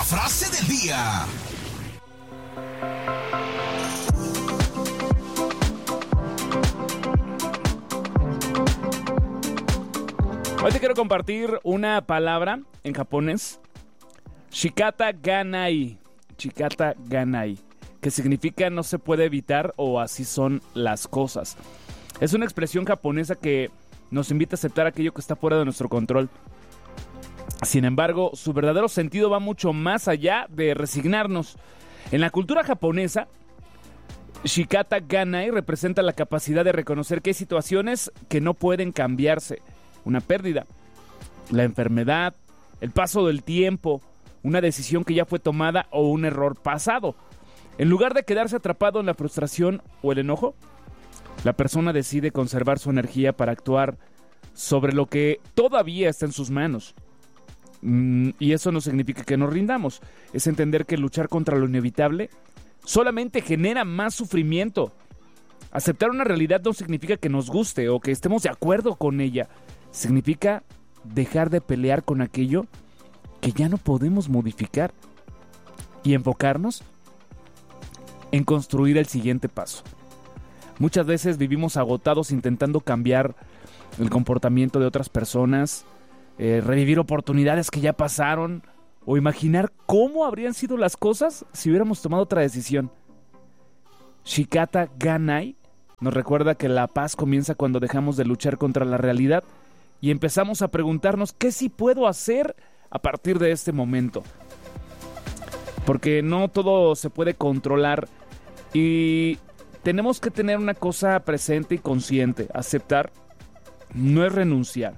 frase del día. Hoy te quiero compartir una palabra en japonés, shikata ganai, que significa no se puede evitar o así son las cosas. Es una expresión japonesa que nos invita a aceptar aquello que está fuera de nuestro control. Sin embargo, su verdadero sentido va mucho más allá de resignarnos. En la cultura japonesa, shikata ganai representa la capacidad de reconocer que hay situaciones que no pueden cambiarse. Una pérdida, la enfermedad, el paso del tiempo, una decisión que ya fue tomada o un error pasado. En lugar de quedarse atrapado en la frustración o el enojo, la persona decide conservar su energía para actuar sobre lo que todavía está en sus manos. Y eso no significa que nos rindamos. Es entender que luchar contra lo inevitable solamente genera más sufrimiento. Aceptar una realidad no significa que nos guste o que estemos de acuerdo con ella. Significa dejar de pelear con aquello que ya no podemos modificar y enfocarnos en construir el siguiente paso. Muchas veces vivimos agotados intentando cambiar el comportamiento de otras personas, revivir oportunidades que ya pasaron o imaginar cómo habrían sido las cosas si hubiéramos tomado otra decisión. Shikata ganai nos recuerda que la paz comienza cuando dejamos de luchar contra la realidad y empezamos a preguntarnos qué sí puedo hacer a partir de este momento. Porque no todo se puede controlar y tenemos que tener una cosa presente y consciente. Aceptar no es renunciar.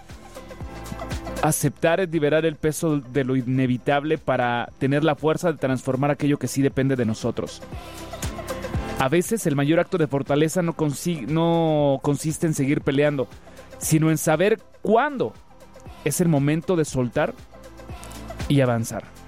Aceptar es liberar el peso de lo inevitable para tener la fuerza de transformar aquello que sí depende de nosotros. A veces el mayor acto de fortaleza no consiste en seguir peleando, sino en saber cuándo es el momento de soltar y avanzar.